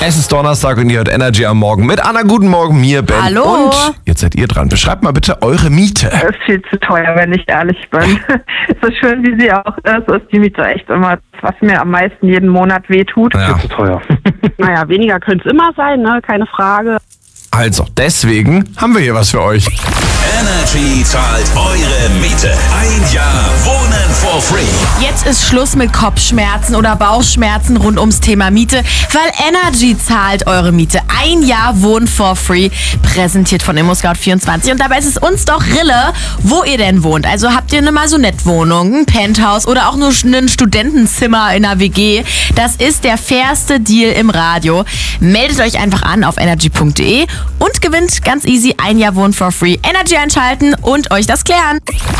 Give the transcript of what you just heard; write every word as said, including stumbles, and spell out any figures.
Es ist Donnerstag und ihr hört Energy am Morgen mit Anna. Guten Morgen, mir, Ben. Hallo. Und jetzt seid ihr dran. Beschreibt mal bitte eure Miete. Das ist viel zu teuer, wenn ich ehrlich bin. So schön wie sie auch ist, ist die Miete echt immer, was mir am meisten jeden Monat wehtut. Ja. Viel zu teuer. Naja, weniger könnte es immer sein, ne? Keine Frage. Also, deswegen haben wir hier was für euch. Energy zahlt eure Miete. Ein Jahr Wohnen for free. Jetzt ist Schluss mit Kopfschmerzen oder Bauchschmerzen rund ums Thema Miete, weil Energy zahlt eure Miete. Ein Jahr Wohnen for free, präsentiert von ImmoScout vierundzwanzig. Und dabei ist es uns doch Rille, wo ihr denn wohnt. Also habt ihr eine Maisonette-Wohnung, ein Penthouse oder auch nur ein Studentenzimmer in einer W G. Das ist der fairste Deal im Radio. Meldet euch einfach an auf energy punkt de und gewinnt ganz easy ein Jahr Wohnen for free. Energy einschalten und euch das klären.